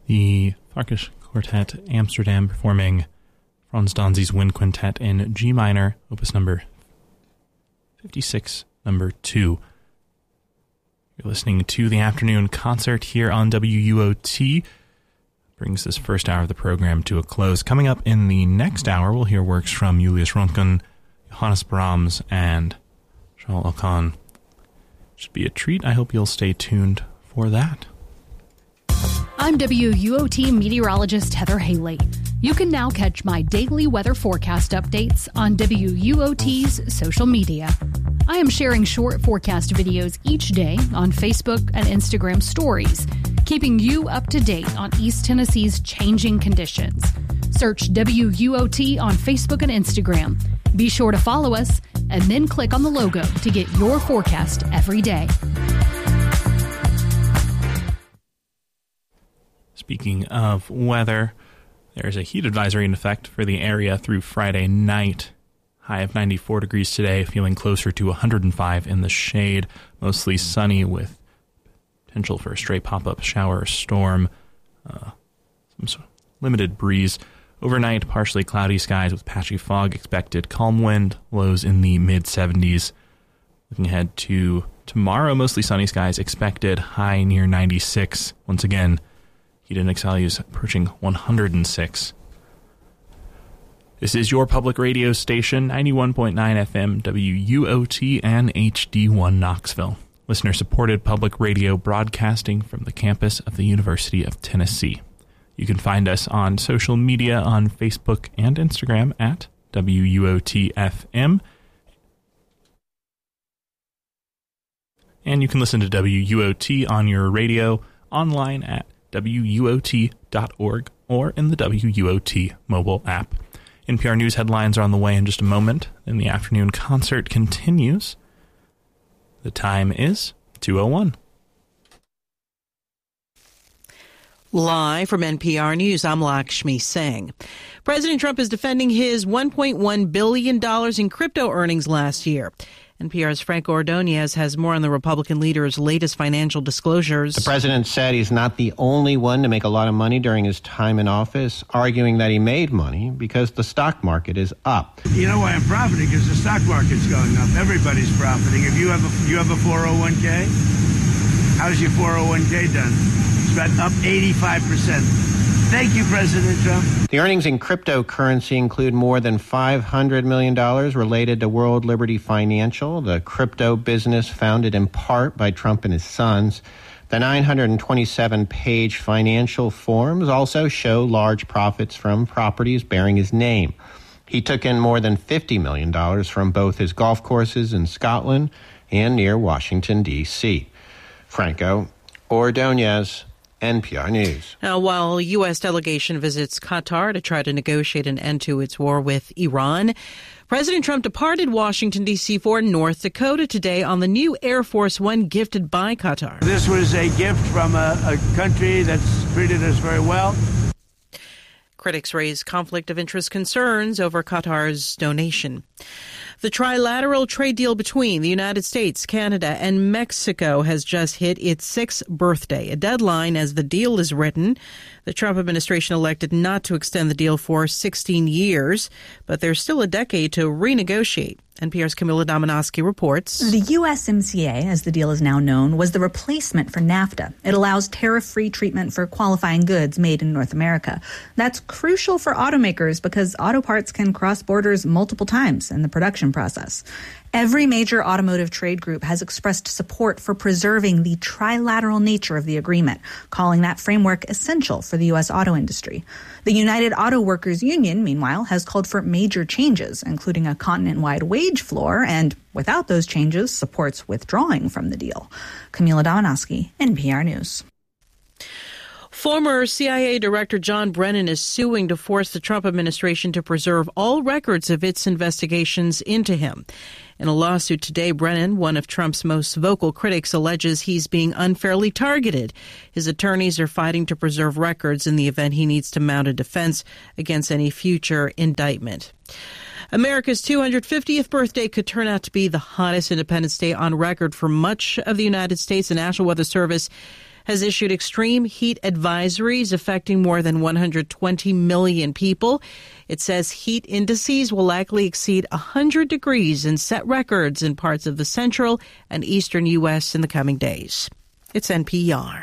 the Farkas Quartet Amsterdam performing Franz Danzi's Wind Quintet in G minor, opus number 56, number 2. You're listening to the afternoon concert here on WUOT. Brings this first hour of the program to a close. Coming up in the next hour, we'll hear works from Julius Röntgen, Johannes Brahms, and Charles Ocon. Should be a treat. I hope you'll stay tuned for that. I'm WUOT meteorologist Heather Haley. You can now catch my daily weather forecast updates on WUOT's social media. I am sharing short forecast videos each day on Facebook and Instagram stories, keeping you up to date on East Tennessee's changing conditions. Search WUOT on Facebook and Instagram. Be sure to follow us and then click on the logo to get your forecast every day. Speaking of weather, there's a heat advisory in effect for the area through Friday night. High of 94 degrees today, feeling closer to 105 in the shade. Mostly sunny with potential for a stray pop-up shower or storm. Some limited breeze. Overnight, partially cloudy skies with patchy fog expected. Calm wind, lows in the mid-70s. Looking ahead to tomorrow, mostly sunny skies expected. High near 96. Once again, heat index values approaching 106. This is your public radio station, 91.9 FM, WUOT and HD1 Knoxville. Listener-supported public radio broadcasting from the campus of the University of Tennessee. You can find us on social media on Facebook and Instagram at WUOT-FM. And you can listen to WUOT on your radio online at WUOT.org or in the WUOT mobile app. NPR News headlines are on the way in just a moment. Then the afternoon concert continues. The time is 2:01. Live from NPR News, I'm Lakshmi Singh. President Trump is defending his $1.1 billion in crypto earnings last year. NPR's Franco Ordonez has more on the Republican leader's latest financial disclosures. The president said he's not the only one to make a lot of money during his time in office, arguing that he made money because the stock market is up. You know why I'm profiting? Because the stock market's going up. Everybody's profiting. If you have a 401k, how's your 401k done? It's about up 85%. Thank you, President Trump. The earnings in cryptocurrency include more than $500 million related to World Liberty Financial, the crypto business founded in part by Trump and his sons. The 927-page financial forms also show large profits from properties bearing his name. He took in more than $50 million from both his golf courses in Scotland and near Washington, D.C. Franco Ordonez, NPR News. Now, while a U.S. delegation visits Qatar to try to negotiate an end to its war with Iran, President Trump departed Washington, D.C. for North Dakota today on the new Air Force One gifted by Qatar. This was a gift from a country that's treated us very well. Critics raise conflict of interest concerns over Qatar's donation. The trilateral trade deal between the United States, Canada, and Mexico has just hit its 6th birthday, a deadline as the deal is written. The Trump administration elected not to extend the deal for 16 years, but there's still a decade to renegotiate. NPR's Camila Domonoske reports. The USMCA, as the deal is now known, was the replacement for NAFTA. It allows tariff-free treatment for qualifying goods made in North America. That's crucial for automakers because auto parts can cross borders multiple times in the production process. Every major automotive trade group has expressed support for preserving the trilateral nature of the agreement, calling that framework essential for the U.S. auto industry. The United Auto Workers Union, meanwhile, has called for major changes, including a continent-wide wage floor, and without those changes, supports withdrawing from the deal. Camila Domonoske, NPR News. Former CIA Director John Brennan is suing to force the Trump administration to preserve all records of its investigations into him. In a lawsuit today, Brennan, one of Trump's most vocal critics, alleges he's being unfairly targeted. His attorneys are fighting to preserve records in the event he needs to mount a defense against any future indictment. America's 250th birthday could turn out to be the hottest Independence Day on record for much of the United States. The National Weather Service has issued extreme heat advisories affecting more than 120 million people. It says heat indices will likely exceed 100 degrees and set records in parts of the central and eastern U.S. in the coming days. It's NPR.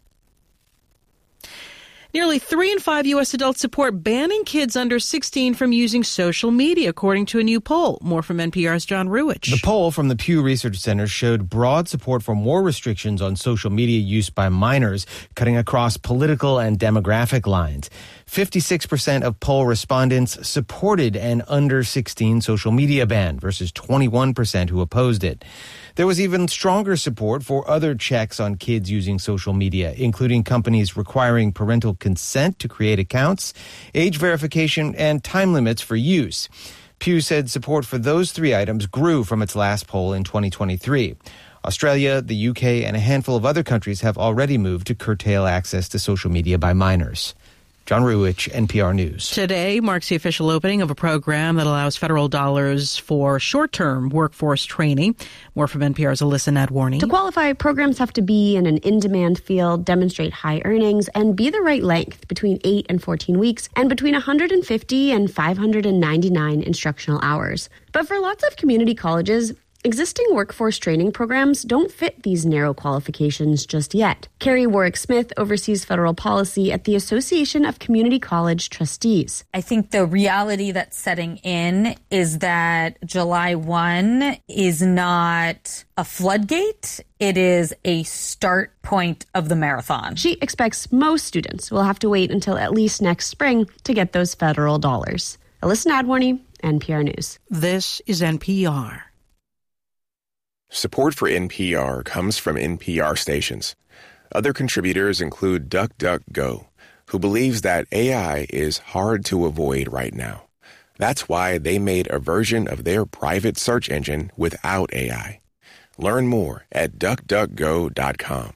Nearly 3 in 5 U.S. adults support banning kids under 16 from using social media, according to a new poll. More from NPR's John Ruwitch. The poll from the Pew Research Center showed broad support for more restrictions on social media use by minors, cutting across political and demographic lines. 56% of poll respondents supported an under-16 social media ban versus 21% who opposed it. There was even stronger support for other checks on kids using social media, including companies requiring parental consent to create accounts, age verification, and time limits for use. Pew said support for those 3 items grew from its last poll in 2023. Australia, the UK, and a handful of other countries have already moved to curtail access to social media by minors. John Ruwitch, NPR News. Today marks the official opening of a program that allows federal dollars for short-term workforce training. More from NPR's Alyssa Nadwarny. To qualify, programs have to be in an in-demand field, demonstrate high earnings, and be the right length, between 8 and 14 weeks, and between 150 and 599 instructional hours. But for lots of community colleges, existing workforce training programs don't fit these narrow qualifications just yet. Carrie Warwick-Smith oversees federal policy at the Association of Community College Trustees. I think the reality that's setting in is that July 1 is not a floodgate. It is a start point of the marathon. She expects most students will have to wait until at least next spring to get those federal dollars. Alyssa Nadwarny, NPR News. This is NPR. Support for NPR comes from NPR stations. Other contributors include DuckDuckGo, who believes that AI is hard to avoid right now. That's why they made a version of their private search engine without AI. Learn more at DuckDuckGo.com.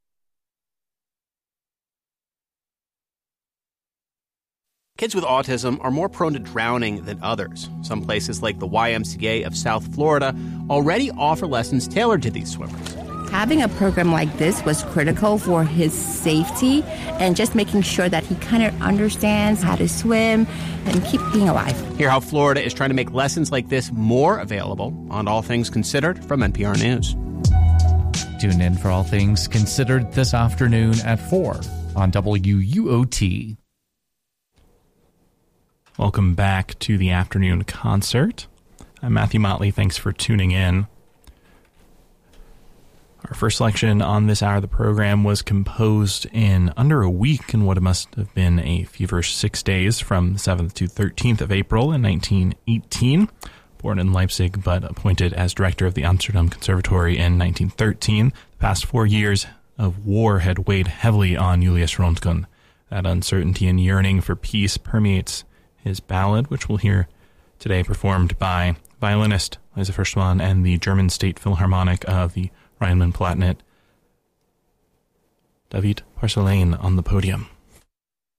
Kids with autism are more prone to drowning than others. Some places like the YMCA of South Florida already offer lessons tailored to these swimmers. Having a program like this was critical for his safety and just making sure that he kind of understands how to swim and keep being alive. Hear how Florida is trying to make lessons like this more available on All Things Considered from NPR News. Tune in for All Things Considered this afternoon at 4 on WUOT. Welcome back to the afternoon concert. I'm Matthew Motley. Thanks for tuning in. Our first selection on this hour of the program was composed in under a week in what must have been a feverish 6 days from the 7th to 13th of April in 1918. Born in Leipzig but appointed as director of the Amsterdam Conservatory in 1913. The past 4 years of war had weighed heavily on Julius Röntgen. That uncertainty and yearning for peace permeates his ballad, which we'll hear today performed by violinist Liza Furstmann and the German State Philharmonic of the Rhineland-Palatinate, David Parcellane on the podium.